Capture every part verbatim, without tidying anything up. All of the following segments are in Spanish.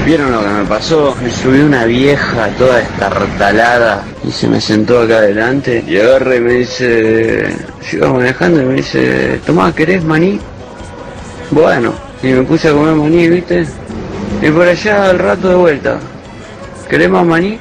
¿Vieron lo que me pasó? Me subí una vieja toda estartalada y se me sentó acá adelante y agarra y me dice, yo iba manejando y me dice, Tomás, ¿querés maní? Bueno, y me puse a comer maní, ¿viste? Y por allá al rato de vuelta, ¿querés más maní?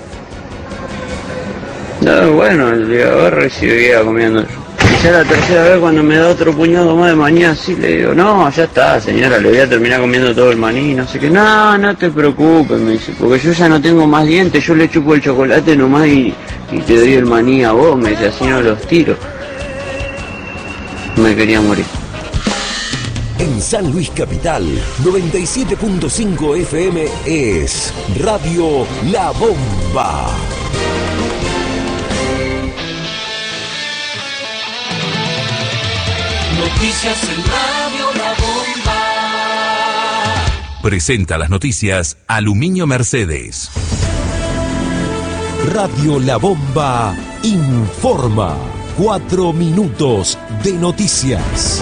No, bueno, le agarro y seguía comiendo. Y ya la tercera vez cuando me da otro puñado más de maní así, le digo, no, ya está, señora, le voy a terminar comiendo todo el maní, no sé qué. No, no te preocupes, me dice, porque yo ya no tengo más dientes, yo le chupo el chocolate nomás y, y te doy el maní a vos, me dice, así no los tiro. Me quería morir. En San Luis Capital, noventa y siete punto cinco F M es Radio La Bomba. Noticias en Radio La Bomba. Presenta las noticias Aluminio Mercedes. Radio La Bomba informa. Cuatro minutos de noticias.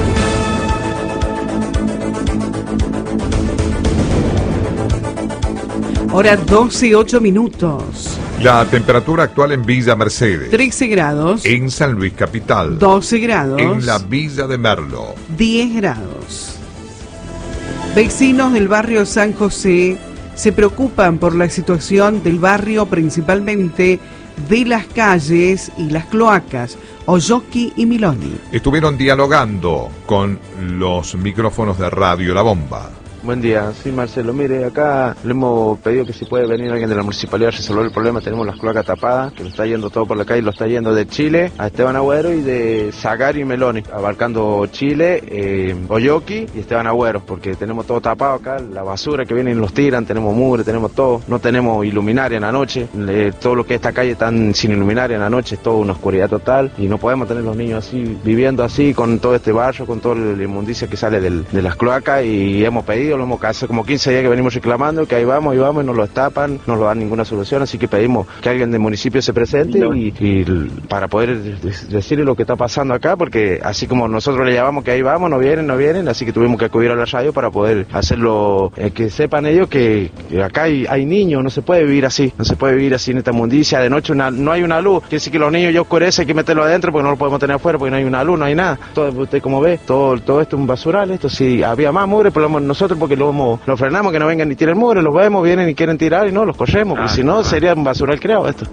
Hora doce y ocho minutos. La temperatura actual en Villa Mercedes. trece grados. En San Luis Capital. doce grados. En la Villa de Merlo. diez grados. Vecinos del barrio San José se preocupan por la situación del barrio, principalmente de las calles y las cloacas, Olloqui y Miloni. Estuvieron dialogando con los micrófonos de Radio La Bomba. Buen día, sí, Marcelo. Mire, acá le hemos pedido que si puede venir alguien de la municipalidad a resolver el problema. Tenemos las cloacas tapadas, que lo está yendo todo por la calle, lo está yendo de Chile a Esteban Agüero y de Zagari y Meloni, abarcando Chile, eh, Olloqui y Esteban Agüero, porque tenemos todo tapado acá, la basura que vienen y los tiran, tenemos mugre, tenemos todo, no tenemos iluminaria en la noche, eh, todo lo que es esta calle están sin iluminaria en la noche, es toda una oscuridad total y no podemos tener los niños así, viviendo así, con todo este barrio, con toda la inmundicia que sale del, de las cloacas, y hemos pedido, lo hemos hace como quince días que venimos reclamando, que ahí vamos, ahí vamos y nos lo tapan, no nos dan ninguna solución, así que pedimos que alguien del municipio se presente y, y para poder decirle lo que está pasando acá, porque así como nosotros le llamamos que ahí vamos, no vienen, no vienen, así que tuvimos que acudir a la radio para poder hacerlo, eh, que sepan ellos que, que acá hay, hay niños, no se puede vivir así, no se puede vivir así en esta mundicia, de noche una, no hay una luz, quiere decir que los niños ya oscurecen, hay que meterlo adentro porque no lo podemos tener afuera, porque no hay una luz, no hay nada, todo, usted como ve, todo, todo esto es un basural, esto si había más mugre, pero nosotros porque lo hemos Los frenamos, que no vengan ni tiren mugre, los vemos, vienen y quieren tirar y no, los corremos, porque ah, si no sería un basural creado esto.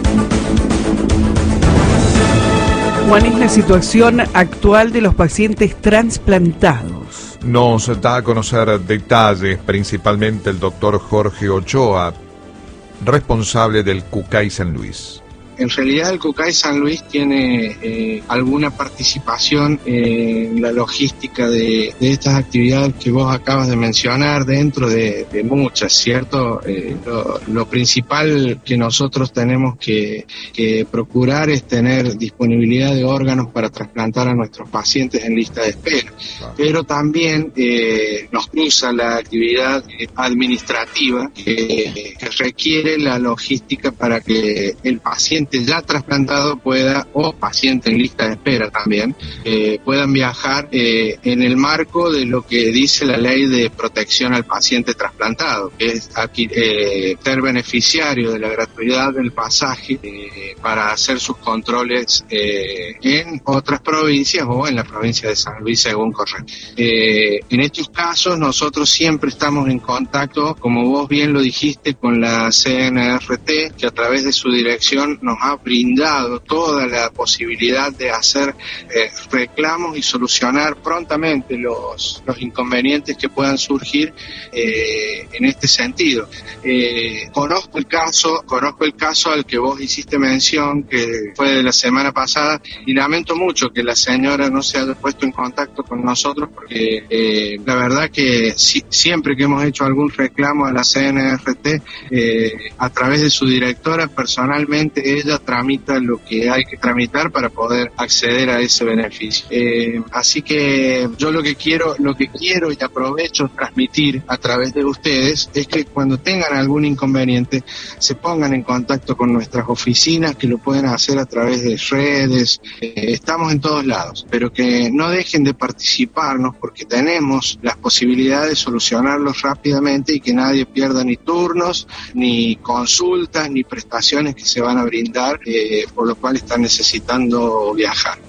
¿Cuál es la situación actual de los pacientes trasplantados? Nos da a conocer detalles, principalmente el doctor Jorge Ochoa, responsable del CUCAI San Luis. En realidad el CUCAI San Luis tiene eh, alguna participación eh, en la logística de, de estas actividades que vos acabas de mencionar, dentro de, de muchas, ¿cierto? Eh, lo, lo principal que nosotros tenemos que, que procurar es tener disponibilidad de órganos para trasplantar a nuestros pacientes en lista de espera, pero también eh, nos cruza la actividad administrativa que, que requiere la logística para que el paciente ya trasplantado pueda, o paciente en lista de espera también, eh, puedan viajar eh, en el marco de lo que dice la ley de protección al paciente trasplantado, que es aquí, eh, ser beneficiario de la gratuidad del pasaje eh, para hacer sus controles eh, en otras provincias o en la provincia de San Luis según corresponde. Eh, en estos casos nosotros siempre estamos en contacto, como vos bien lo dijiste, con la C N R T, que a través de su dirección nos ha brindado toda la posibilidad de hacer eh, reclamos y solucionar prontamente los, los inconvenientes que puedan surgir eh, en este sentido. Eh, conozco el caso, conozco el caso al que vos hiciste mención, que fue de la semana pasada, y lamento mucho que la señora no se haya puesto en contacto con nosotros, porque eh, la verdad que si, siempre que hemos hecho algún reclamo a la C N R T, eh, a través de su directora, personalmente ella ella tramita lo que hay que tramitar para poder acceder a ese beneficio. Eh, así que yo lo que quiero, lo que quiero y aprovecho transmitir a través de ustedes es que cuando tengan algún inconveniente se pongan en contacto con nuestras oficinas, que lo pueden hacer a través de redes, eh, estamos en todos lados, pero que no dejen de participarnos porque tenemos las posibilidades de solucionarlos rápidamente y que nadie pierda ni turnos, ni consultas, ni prestaciones que se van a brindar, eh, por lo cual están necesitando viajar.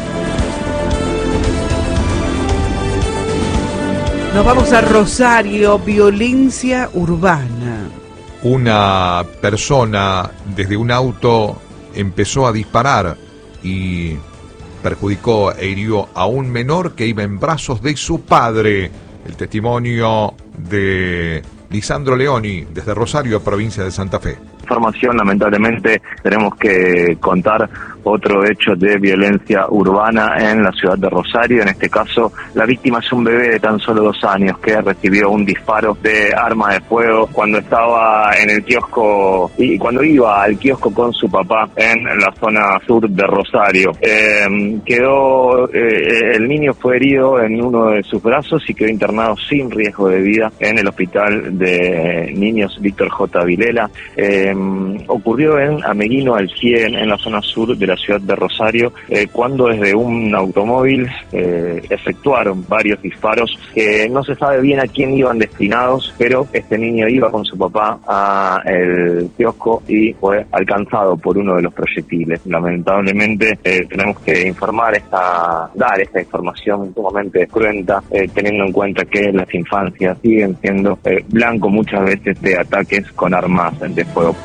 Nos vamos a Rosario, violencia urbana. Una persona desde un auto empezó a disparar y perjudicó e hirió a un menor que iba en brazos de su padre. El testimonio de Lisandro Leoni desde Rosario, provincia de Santa Fe. Información, lamentablemente tenemos que contar otro hecho de violencia urbana en la ciudad de Rosario. En este caso, la víctima es un bebé de tan solo dos años que recibió un disparo de arma de fuego cuando estaba en el kiosco y cuando iba al kiosco con su papá en la zona sur de Rosario. Eh, quedó, eh, el niño fue herido en uno de sus brazos y quedó internado sin riesgo de vida en el hospital de niños Víctor J. Vilela. Eh, ocurrió en Ameguino al cien, en la zona sur de la ciudad de Rosario, eh, cuando desde un automóvil eh, efectuaron varios disparos. Eh, no se sabe bien a quién iban destinados, pero este niño iba con su papá al kiosco y fue alcanzado por uno de los proyectiles. Lamentablemente eh, tenemos que informar esta, dar esta información sumamente cruenta, eh, teniendo en cuenta que las infancias siguen siendo eh, blanco muchas veces de ataques con armas de fuego.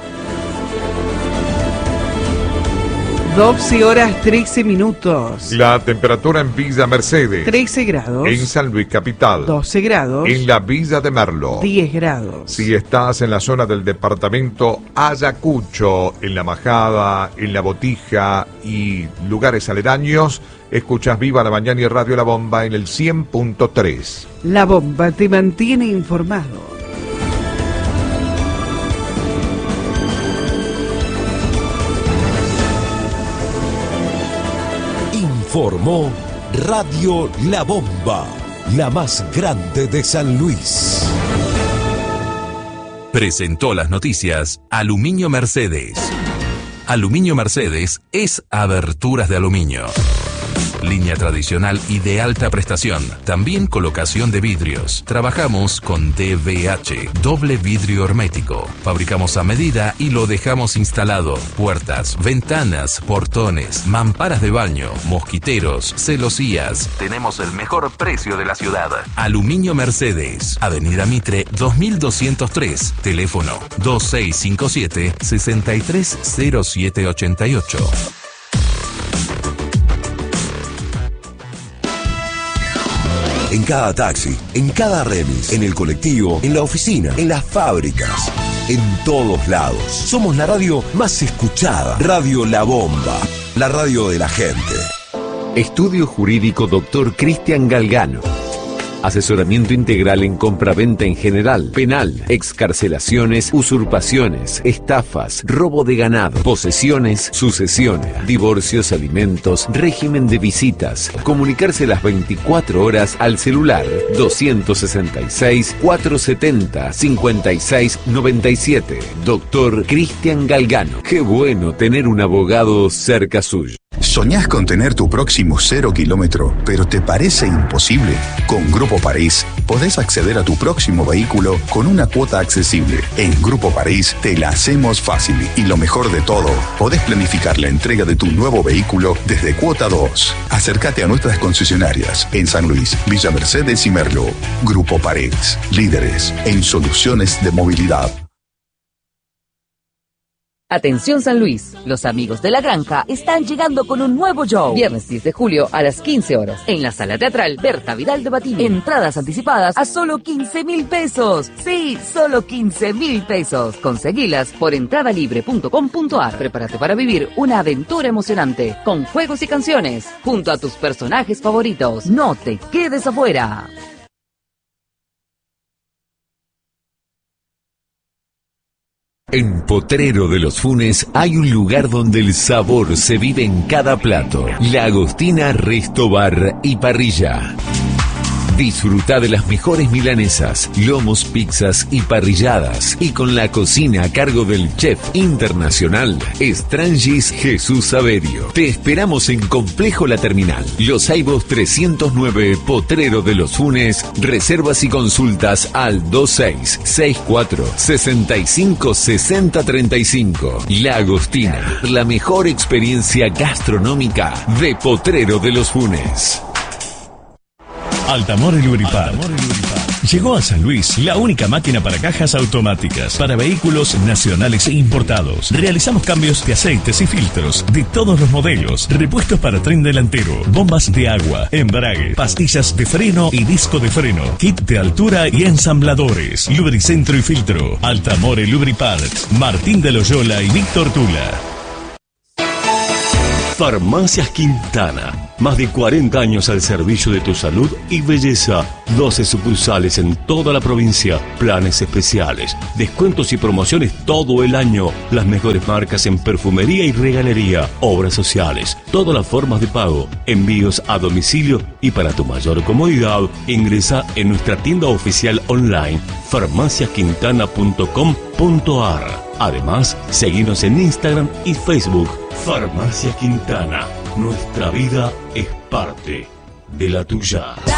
doce horas trece minutos. La temperatura en Villa Mercedes. trece grados. En San Luis Capital. doce grados. En la Villa de Merlo. diez grados. Si estás en la zona del departamento Ayacucho, en La Majada, en La Botija y lugares aledaños, escuchas Viva la Mañana y Radio La Bomba en el cien punto tres. La Bomba te mantiene informado. Informó Radio La Bomba, la más grande de San Luis. Presentó las noticias Aluminio Mercedes. Aluminio Mercedes es aberturas de aluminio. Línea tradicional y de alta prestación. También colocación de vidrios. Trabajamos con D V H, doble vidrio hermético. Fabricamos a medida y lo dejamos instalado. Puertas, ventanas, portones, mamparas de baño, mosquiteros, celosías. Tenemos el mejor precio de la ciudad. Aluminio Mercedes. Avenida Mitre dos mil doscientos tres. Teléfono dos seis cinco siete, seis tres cero siete ocho ocho. En cada taxi, en cada remis, en el colectivo, en la oficina, en las fábricas, en todos lados. Somos la radio más escuchada. Radio La Bomba, la radio de la gente. Estudio Jurídico Doctor Cristian Galgano. Asesoramiento integral en compraventa en general, penal, excarcelaciones, usurpaciones, estafas, robo de ganado, posesiones, sucesiones, divorcios, alimentos, régimen de visitas. Comunicarse las veinticuatro horas al celular doscientos sesenta y seis, cuatrocientos setenta, cincuenta y seis noventa y siete. Doctor Cristian Galgano. Qué bueno tener un abogado cerca suyo. ¿Soñás con tener tu próximo cero kilómetro, pero te parece imposible? Con Grupo París podés acceder a tu próximo vehículo con una cuota accesible. En Grupo París te la hacemos fácil y lo mejor de todo, podés planificar la entrega de tu nuevo vehículo desde cuota dos. Acércate a nuestras concesionarias en San Luis, Villa Mercedes y Merlo. Grupo París, líderes en soluciones de movilidad. Atención San Luis, los amigos de la granja están llegando con un nuevo show. Viernes diez de julio a las quince horas en la sala teatral Berta Vidal de Batini. Entradas anticipadas a solo quince mil pesos. Sí, solo quince mil pesos. Conseguilas por entradalibre punto com punto ar. Prepárate para vivir una aventura emocionante con juegos y canciones junto a tus personajes favoritos. No te quedes afuera. En Potrero de los Funes hay un lugar donde el sabor se vive en cada plato. La Agostina Resto Bar y Parrilla. Disfruta de las mejores milanesas, lomos, pizzas y parrilladas. Y con la cocina a cargo del chef internacional, Strangis Jesús Saverio. Te esperamos en Complejo La Terminal. Los Aibos trescientos nueve, Potrero de los Funes. Reservas y consultas al dos seis seis cuatro, seis cinco, seis cero tres cinco. La Agostina, la mejor experiencia gastronómica de Potrero de los Funes. Altamore Lubripart. Llegó a San Luis la única máquina para cajas automáticas para vehículos nacionales e importados. Realizamos cambios de aceites y filtros de todos los modelos, repuestos para tren delantero, bombas de agua, embrague, pastillas de freno y disco de freno, kit de altura y ensambladores, lubricentro y filtro. Altamore Lubripart, Martín de Loyola y Víctor Tula. Farmacias Quintana. Más de cuarenta años al servicio de tu salud y belleza. doce sucursales en toda la provincia. Planes especiales, descuentos y promociones todo el año. Las mejores marcas en perfumería y regalería. Obras sociales. Todas las formas de pago. Envíos a domicilio y para tu mayor comodidad, ingresa en nuestra tienda oficial online farmacias quintana punto com punto a r. Además, seguinos en Instagram y Facebook. Farmacia Quintana. Nuestra vida es parte de la tuya.